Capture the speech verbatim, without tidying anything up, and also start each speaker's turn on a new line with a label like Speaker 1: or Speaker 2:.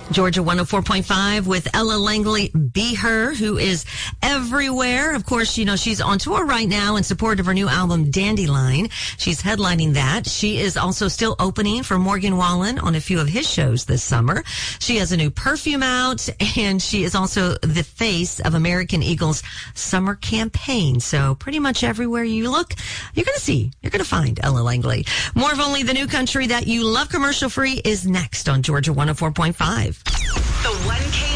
Speaker 1: Georgia one oh four point five with Ella Langley, Be Her, who is everywhere. Of course, you know, she's on tour right now in support of her new album, Dandelion. She's headlining that. She is also still opening for Morgan Wallen on a few of his shows this summer. She has a new perfume out, and she is also the face of American Eagle's summer campaign. So pretty much everywhere you look, you're going to see, you're going to find Ella Langley. More of Only the New Country That You Love commercial free is next on Georgia one oh four point five.
Speaker 2: The one K